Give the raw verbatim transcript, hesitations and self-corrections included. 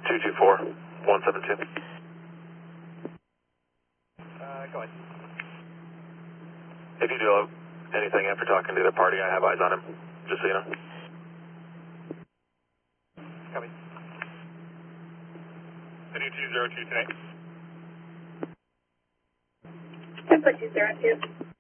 two two four, one seven two. Uh, go ahead. If you do anything after talking to the party, I have eyes on him, just so you know. Copy. City two zero two tonight. ten four two zero two.